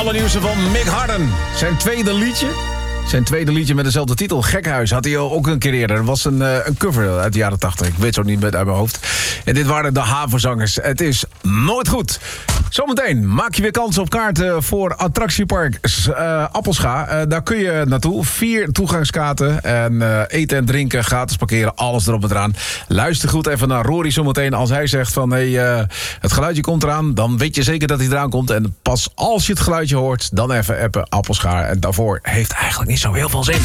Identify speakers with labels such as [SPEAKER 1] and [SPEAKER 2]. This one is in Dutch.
[SPEAKER 1] allernieuwste van Mick Harden. Zijn tweede liedje met dezelfde titel. Gekhuis had hij ook een keer eerder. Dat was een cover uit de jaren 80. Ik weet zo niet uit mijn hoofd. En dit waren de HAVO-zangers. Het is nooit goed. Zometeen maak je weer kans op kaarten voor attractiepark Appelscha. Daar kun je naartoe. 4 toegangskaarten. En eten en drinken, gratis parkeren, alles erop en eraan. Luister goed even naar Rory zometeen. Als hij zegt van het geluidje komt eraan, dan weet je zeker dat hij eraan komt. En pas als je het geluidje hoort, dan even appen Appelscha. En daarvoor heeft eigenlijk niet zo heel veel zin.